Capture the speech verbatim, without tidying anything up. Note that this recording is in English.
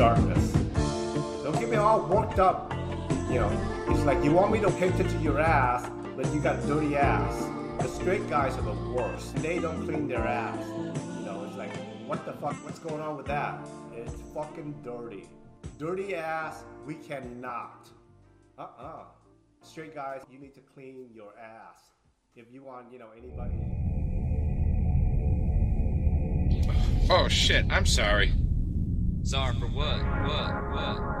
darkness. Don't get me all worked up. You know, it's like you want me to pay attention to your ass, but you got a dirty ass. The straight guys are the worst. They don't clean their ass. You know, it's like, what the fuck? What's going on with that? It's fucking dirty. Dirty ass, we cannot. Uh-uh. Straight guys, you need to clean your ass. If you want, you know, anybody... Oh shit, I'm sorry. Sorry for what? What? What?